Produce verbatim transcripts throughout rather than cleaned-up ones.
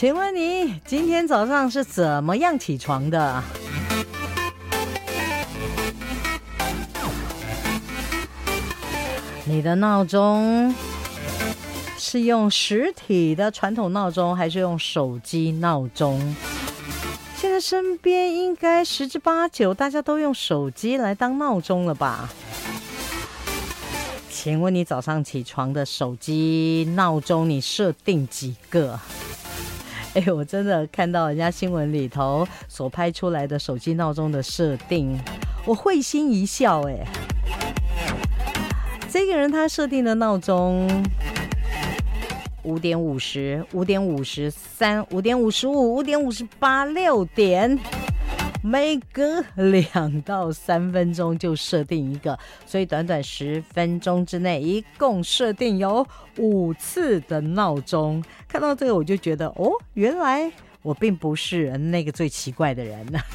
请问你今天早上是怎么样起床的？你的闹钟是用实体的传统闹钟，还是用手机闹钟？现在身边应该十之八九大家都用手机来当闹钟了吧？请问你早上起床的手机闹钟你设定几个？哎，我真的看到人家新闻里头所拍出来的手机闹钟的设定，我会心一笑。哎，这个人他设定的闹钟五点五十、五点五十三、五点五十五、五点五十八、六点，每隔两到三分钟就设定一个，所以短短十分钟之内，一共设定有五次的闹钟。看到这个，我就觉得，哦，原来我并不是那个最奇怪的人呢。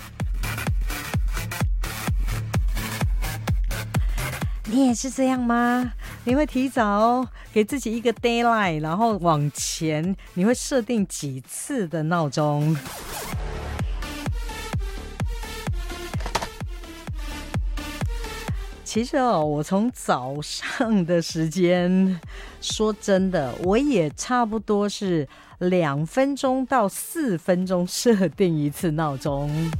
你也是这样吗？你会提早给自己一个 deadline， 然后往前，你会设定几次的闹钟？其实哦，我从早上的时间，说真的，我也差不多是两分钟到四分钟设定一次闹钟。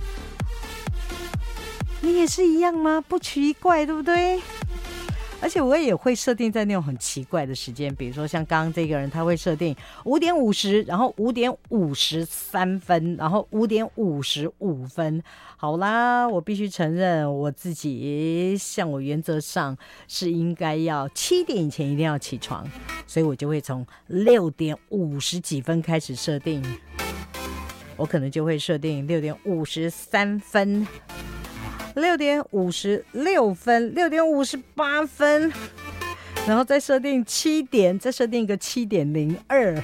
你也是一样吗？不奇怪，对不对？而且我也会设定在那种很奇怪的时间，比如说像刚刚这个人，他会设定五点五十，然后五点五十三分，然后五点五十五分。好啦，我必须承认我自己，像我原则上是应该要七点以前一定要起床，所以我就会从六点五十几分开始设定，我可能就会设定六点五十三分。六点五十六分，六点五十八分，然后再设定七点，再设定一个七点零二。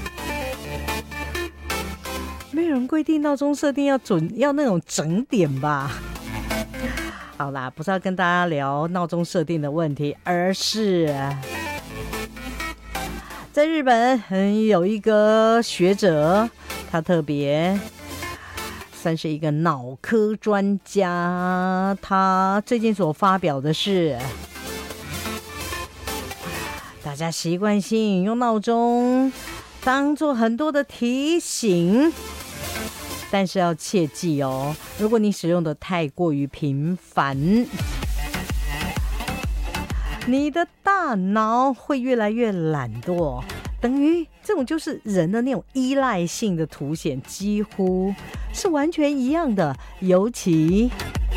没有人规定闹钟设定要准，要那种整点吧？好啦，不是要跟大家聊闹钟设定的问题，而是在日本有一个学者，他特别算是一个脑科专家，他最近所发表的是，大家习惯性用闹钟当做很多的提醒，但是要切记哦，如果你使用的太过于频繁，你的大脑会越来越懒惰，等于这种就是人的那种依赖性的凸显，几乎是完全一样的。尤其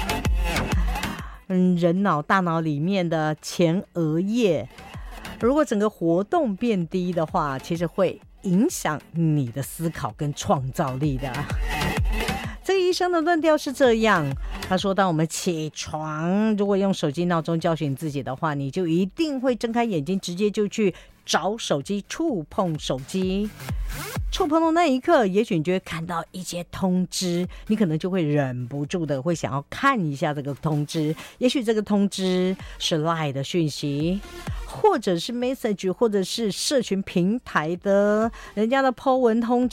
嗯，人脑大脑里面的前额叶，如果整个活动变低的话，其实会影响你的思考跟创造力的。这个医生的论调是这样，他说当我们起床，如果用手机闹钟叫醒自己的话，你就一定会睁开眼睛，直接就去找手机，触碰手机，触碰的那一刻，也许你就会看到一些通知，你可能就会忍不住的会想要看一下这个通知，也许这个通知是 LINE 的讯息，或者是 message， 或者是社群平台的人家的 po 文通知。